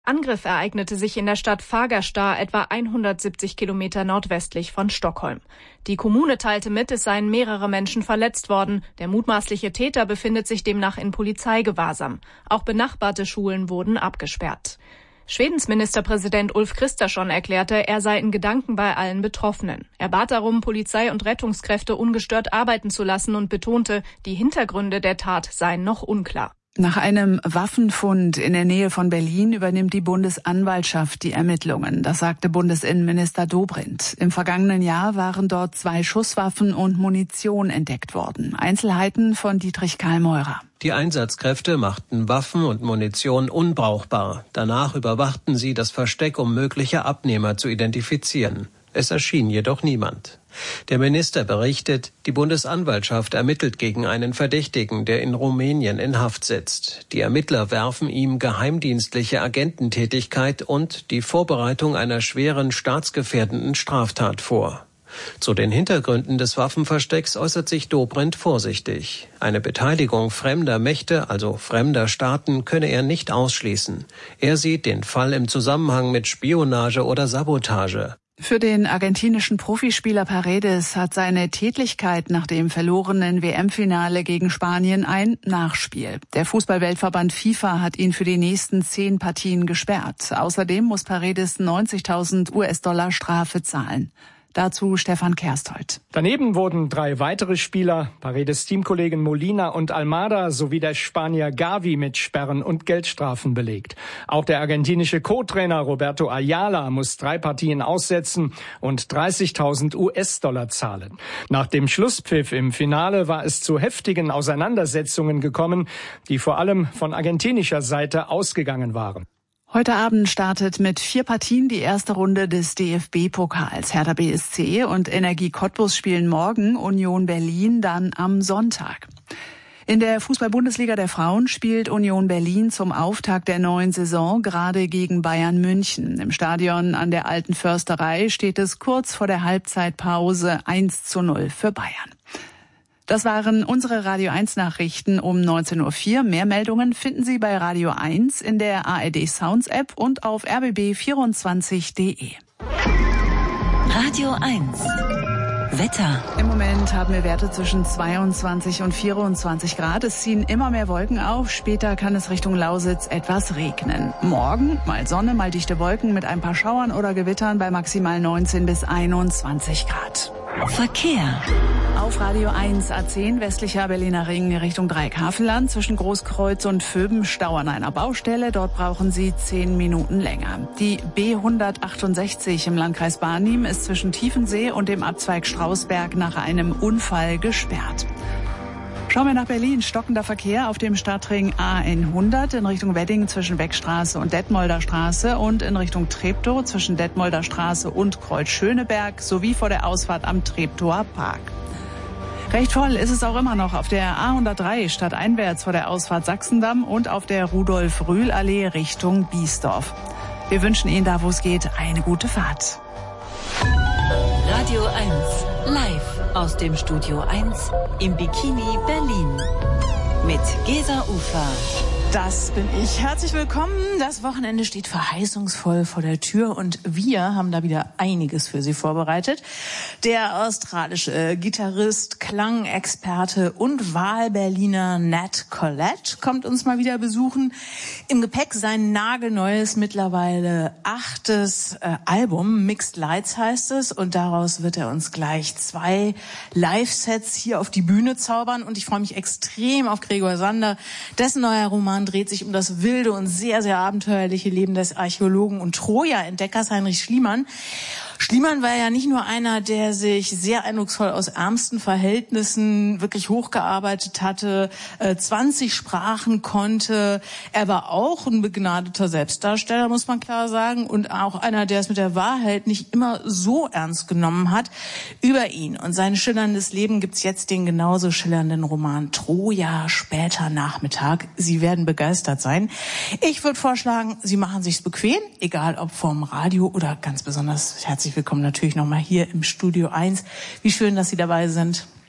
Angriff ereignete sich in der Stadt Fagersta, etwa 170 Kilometer nordwestlich von Stockholm. Die Kommune teilte mit, es seien mehrere Menschen verletzt worden. Der mutmaßliche Täter befindet sich demnach in Polizeigewahrsam. Auch benachbarte Schulen wurden abgesperrt. Schwedens Ministerpräsident Ulf Kristersson erklärte, er sei in Gedanken bei allen Betroffenen. Er bat darum, Polizei und Rettungskräfte ungestört arbeiten zu lassen und betonte, die Hintergründe der Tat seien noch unklar. Nach einem Waffenfund in der Nähe von Berlin übernimmt die Bundesanwaltschaft die Ermittlungen. Das sagte Bundesinnenminister Dobrindt. Im vergangenen Jahr waren dort 2 Schusswaffen und Munition entdeckt worden. Einzelheiten von Dietrich Karl-Meurer. Die Einsatzkräfte machten Waffen und Munition unbrauchbar. Danach überwachten sie das Versteck, um mögliche Abnehmer zu identifizieren. Es erschien jedoch niemand. Der Minister berichtet, die Bundesanwaltschaft ermittelt gegen einen Verdächtigen, der in Rumänien in Haft sitzt. Die Ermittler werfen ihm geheimdienstliche Agententätigkeit und die Vorbereitung einer schweren staatsgefährdenden Straftat vor. Zu den Hintergründen des Waffenverstecks äußert sich Dobrindt vorsichtig. Eine Beteiligung fremder Mächte, also fremder Staaten, könne er nicht ausschließen. Er sieht den Fall im Zusammenhang mit Spionage oder Sabotage. Für den argentinischen Profispieler Paredes hat seine Tätlichkeit nach dem verlorenen WM-Finale gegen Spanien ein Nachspiel. Der Fußballweltverband FIFA hat ihn für die nächsten 10 Partien gesperrt. Außerdem muss Paredes 90.000 US-Dollar Strafe zahlen. Dazu Stefan Kersthold. Daneben wurden 3 weitere Spieler, Paredes Teamkollegen Molina und Almada sowie der Spanier Gavi mit Sperren und Geldstrafen belegt. Auch der argentinische Co-Trainer Roberto Ayala muss 3 Partien aussetzen und 30.000 US-Dollar zahlen. Nach dem Schlusspfiff im Finale war es zu heftigen Auseinandersetzungen gekommen, die vor allem von argentinischer Seite ausgegangen waren. Heute Abend startet mit 4 Partien die erste Runde des DFB-Pokals. Hertha BSC und Energie Cottbus spielen morgen, Union Berlin dann am Sonntag. In der Fußball-Bundesliga der Frauen spielt Union Berlin zum Auftakt der neuen Saison gerade gegen Bayern München. Im Stadion an der Alten Försterei steht es kurz vor der Halbzeitpause 1:0 für Bayern. Das waren unsere Radio 1 Nachrichten um 19:04 Uhr. Mehr Meldungen finden Sie bei Radio 1 in der ARD Sounds App und auf rbb24.de. Radio 1 Wetter. Im Moment haben wir Werte zwischen 22 und 24 Grad. Es ziehen immer mehr Wolken auf. Später kann es Richtung Lausitz etwas regnen. Morgen mal Sonne, mal dichte Wolken mit ein paar Schauern oder Gewittern bei maximal 19 bis 21 Grad. Verkehr. Auf Radio 1 A10 westlicher Berliner Ring Richtung Dreieckhavelland zwischen Großkreuz und Vöben Stau an einer Baustelle. Dort brauchen Sie 10 Minuten länger. Die B168 im Landkreis Barnim ist zwischen Tiefensee und dem Abzweig Strausberg nach einem Unfall gesperrt. Schauen wir nach Berlin. Stockender Verkehr auf dem Stadtring A100 in Richtung Wedding zwischen Beckstraße und Detmolder Straße und in Richtung Treptow zwischen Detmolder Straße und Kreuz-Schöneberg sowie vor der Ausfahrt am Treptower Park. Recht voll ist es auch immer noch auf der A103 stadteinwärts vor der Ausfahrt Sachsendamm und auf der Rudolf-Rühl-Allee Richtung Biesdorf. Wir wünschen Ihnen da, wo es geht, eine gute Fahrt. Radio 1 live aus dem Studio 1 im Bikini Berlin mit Gesa Ufer. Das bin ich. Herzlich willkommen. Das Wochenende steht verheißungsvoll vor der Tür und wir haben da wieder einiges für Sie vorbereitet. Der australische Gitarrist, Klangexperte und Wahlberliner Nat Collette kommt uns mal wieder besuchen. Im Gepäck sein nagelneues, mittlerweile 8. Album, Mixed Lights heißt es, und daraus wird er uns gleich 2 Live-Sets hier auf die Bühne zaubern und ich freue mich extrem auf Gregor Sander. Dessen neuer Roman dreht sich um das wilde und sehr, sehr abenteuerliche Leben des Archäologen und Troja-Entdeckers Heinrich Schliemann. Schliemann war ja nicht nur einer, der sich sehr eindrucksvoll aus ärmsten Verhältnissen wirklich hochgearbeitet hatte, 20 Sprachen konnte. Er war auch ein begnadeter Selbstdarsteller, muss man klar sagen, und auch einer, der es mit der Wahrheit nicht immer so ernst genommen hat. Über ihn und sein schillerndes Leben gibt's jetzt den genauso schillernden Roman Troja, später Nachmittag. Sie werden begeistert sein. Ich würde vorschlagen, Sie machen sich's bequem, egal ob vom Radio oder ganz besonders herzlich willkommen natürlich nochmal hier im Studio 1. Wie schön, dass Sie dabei sind.